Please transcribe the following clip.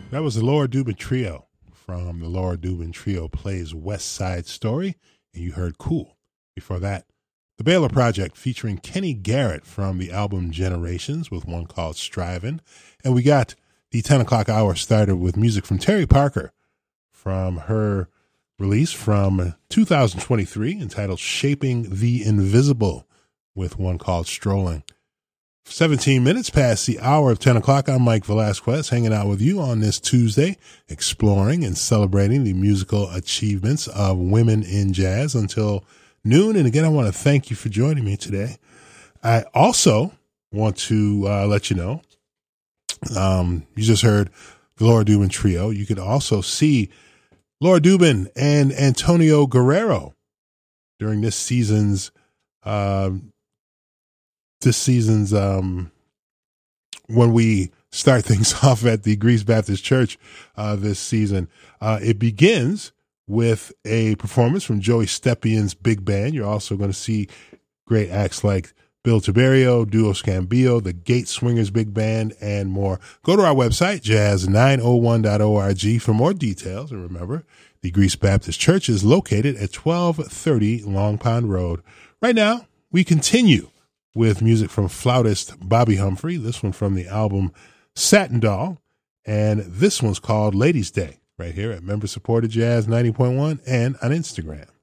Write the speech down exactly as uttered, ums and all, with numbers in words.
That was the Laura Dubin Trio from the Laura Dubin Trio Plays West Side Story, and you heard Cool. Before that, the Baylor Project featuring Kenny Garrett from the album Generations with one called Strivin'. And we got the ten o'clock hour started with music from Terry Parker from her release from two thousand twenty-three entitled Shaping the Invisible with one called Strolling. seventeen minutes past the hour of ten o'clock, I'm Mike Velasquez, hanging out with you on this Tuesday, exploring and celebrating the musical achievements of women in jazz until noon. And again, I want to thank you for joining me today. I also want to uh, let you know, um, you just heard the Laura Dubin Trio. You could also see Laura Dubin and Antonio Guerrero during this season's uh, this season's um, when we start things off at the Greece Baptist Church uh, this season. Uh, it begins with a performance from Joey Stepion's big band. You're also going to see great acts like Bill Tiberio, Duo Scambio, the Gate Swingers Big Band, and more. Go to our website, jazz nine oh one dot org, for more details. And remember, the Greece Baptist Church is located at twelve thirty Long Pond Road. Right now, we continue with music from flautist Bobby Humphrey. This one from the album Satin Doll. And this one's called Ladies' Day, right here at Member Supported Jazz ninety point one and on Instagram.